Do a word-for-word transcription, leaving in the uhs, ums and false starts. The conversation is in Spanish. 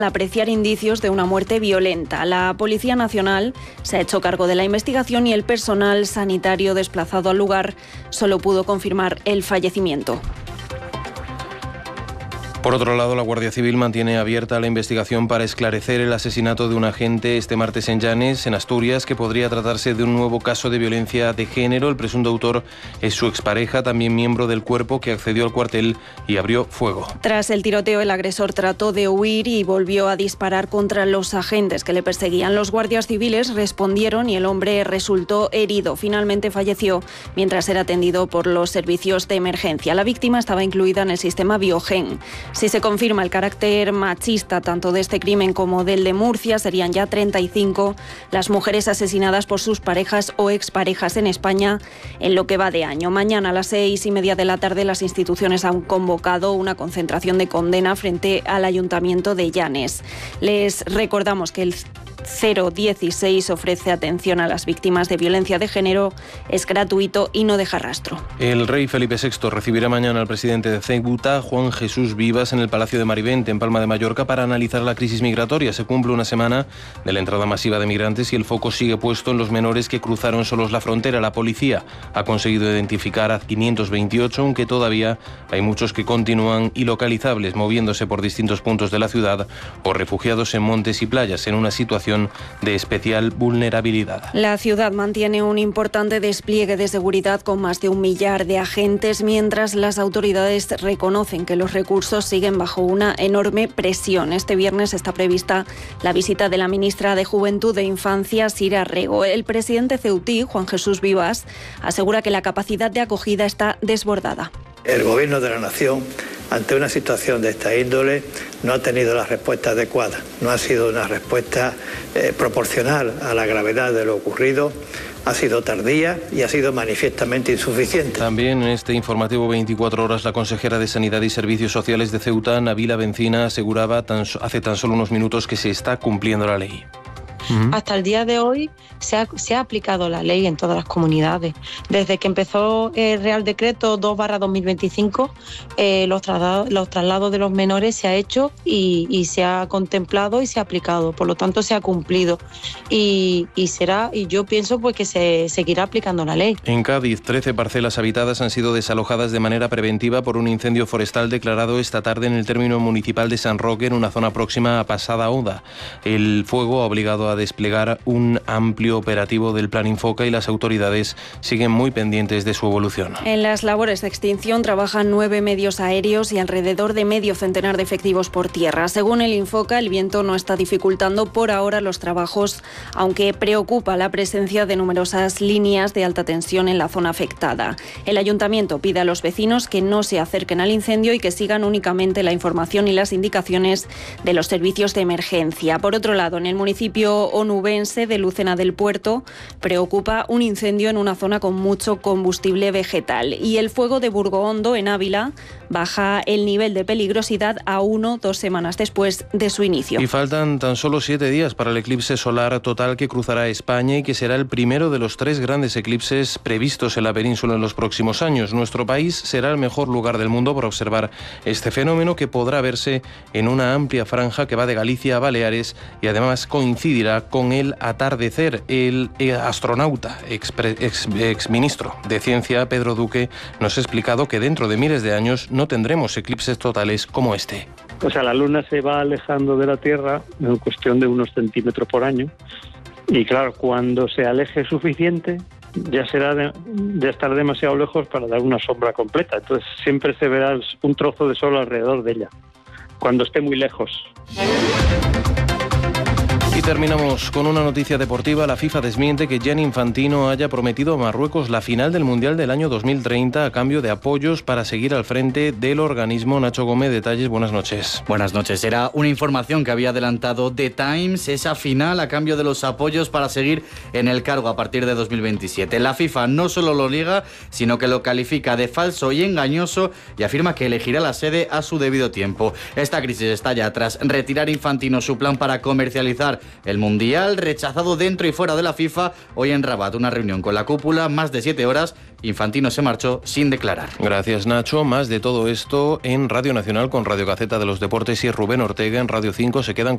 apreciar indicios de una muerte violenta. La Policía Nacional se ha hecho cargo de la investigación y el personal sanitario desplazado al lugar solo pudo confirmar el fallecimiento. Por otro lado, la Guardia Civil mantiene abierta la investigación para esclarecer el asesinato de un agente este martes en Llanes, en Asturias, que podría tratarse de un nuevo caso de violencia de género. El presunto autor es su expareja, también miembro del cuerpo, que accedió al cuartel y abrió fuego. Tras el tiroteo, el agresor trató de huir y volvió a disparar contra los agentes que le perseguían. Los guardias civiles respondieron y el hombre resultó herido. Finalmente falleció mientras era atendido por los servicios de emergencia. La víctima estaba incluida en el sistema Biogen. Si se confirma el carácter machista tanto de este crimen como del de Murcia, serían ya treinta y cinco las mujeres asesinadas por sus parejas o exparejas en España en lo que va de año. Mañana a las seis y media de la tarde las instituciones han convocado una concentración de condena frente al Ayuntamiento de Llanes. Les recordamos que el cero dieciséis ofrece atención a las víctimas de violencia de género, es gratuito y no deja rastro. El rey Felipe sexto recibirá mañana al presidente de Ceuta, Juan Jesús Vivas, en el Palacio de Marivente, en Palma de Mallorca, para analizar la crisis migratoria. Se cumple una semana de la entrada masiva de migrantes y el foco sigue puesto en los menores que cruzaron solos la frontera. La policía ha conseguido identificar a quinientos veintiocho, aunque todavía hay muchos que continúan ilocalizables, moviéndose por distintos puntos de la ciudad o refugiados en montes y playas, en una situación de especial vulnerabilidad. La ciudad mantiene un importante despliegue de seguridad con más de un millar de agentes, mientras las autoridades reconocen que los recursos siguen bajo una enorme presión. Este viernes está prevista la visita de la ministra de Juventud e Infancia, Sira Rego. El presidente ceutí, Juan Jesús Vivas, asegura que la capacidad de acogida está desbordada. El Gobierno de la Nación, ante una situación de esta índole, no ha tenido la respuesta adecuada. No ha sido una respuesta eh, proporcional a la gravedad de lo ocurrido. Ha sido tardía y ha sido manifiestamente insuficiente. También en este informativo veinticuatro horas, la consejera de Sanidad y Servicios Sociales de Ceuta, Nabila Bencina, aseguraba tan, hace tan solo unos minutos que se está cumpliendo la ley. Uh-huh. Hasta el día de hoy se ha, se ha aplicado la ley en todas las comunidades. Desde que empezó el Real Decreto dos barra dos mil veinticinco, eh, los, traslados, los traslados de los menores se ha hecho y, y se ha contemplado y se ha aplicado. Por lo tanto, se ha cumplido. Y, y será, y yo pienso pues que se seguirá aplicando la ley. En Cádiz, trece parcelas habitadas han sido desalojadas de manera preventiva por un incendio forestal declarado esta tarde en el término municipal de San Roque, en una zona próxima a Pasada Oda. El fuego ha obligado a desplegar un amplio operativo del Plan Infoca y las autoridades siguen muy pendientes de su evolución. En las labores de extinción trabajan nueve medios aéreos y alrededor de medio centenar de efectivos por tierra. Según el Infoca, el viento no está dificultando por ahora los trabajos, aunque preocupa la presencia de numerosas líneas de alta tensión en la zona afectada. El ayuntamiento pide a los vecinos que no se acerquen al incendio y que sigan únicamente la información y las indicaciones de los servicios de emergencia. Por otro lado, en el municipio onubense de Lucena del Puerto preocupa un incendio en una zona con mucho combustible vegetal, y el fuego de Burgohondo, en Ávila, baja el nivel de peligrosidad a uno, dos semanas después de su inicio. Y faltan tan solo siete días para el eclipse solar total que cruzará España y que será el primero de los tres grandes eclipses previstos en la península en los próximos años. Nuestro país será el mejor lugar del mundo para observar este fenómeno, que podrá verse en una amplia franja que va de Galicia a Baleares y además coincidirá con el atardecer. El astronauta, ex, ex, ex ministro de Ciencia, Pedro Duque, nos ha explicado que dentro de miles de años no tendremos eclipses totales como este. O sea, la Luna se va alejando de la Tierra en cuestión de unos centímetros por año, y claro, cuando se aleje suficiente, ya será de, de estar demasiado lejos para dar una sombra completa. Entonces siempre se verá un trozo de sol alrededor de ella, cuando esté muy lejos. Y terminamos con una noticia deportiva. La FIFA desmiente que Gianni Infantino haya prometido a Marruecos la final del Mundial del año dos mil treinta a cambio de apoyos para seguir al frente del organismo. Nacho Gómez, detalles, buenas noches. Buenas noches. Era una información que había adelantado The Times, esa final a cambio de los apoyos para seguir en el cargo a partir de dos mil veintisiete. La FIFA no solo lo niega, sino que lo califica de falso y engañoso y afirma que elegirá la sede a su debido tiempo. Esta crisis estalla tras retirar Infantino su plan para comercializar el Mundial, rechazado dentro y fuera de la FIFA. Hoy en Rabat, una reunión con la cúpula, más de siete horas. Infantino se marchó sin declarar. Gracias, Nacho. Más de todo esto en Radio Nacional con Radio Gaceta de los Deportes y Rubén Ortega. En Radio cinco se quedan con